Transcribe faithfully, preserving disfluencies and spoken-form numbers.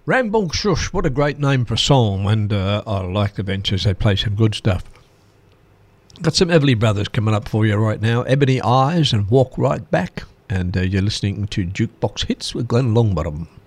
Ramble Shush, what a great name for a song, and uh, I like the Ventures. They play some good stuff. Got some Everly Brothers coming up for you right now. Ebony Eyes and Walk Right Back, and uh, you're listening to Jukebox Hits with Glenn Longbottom.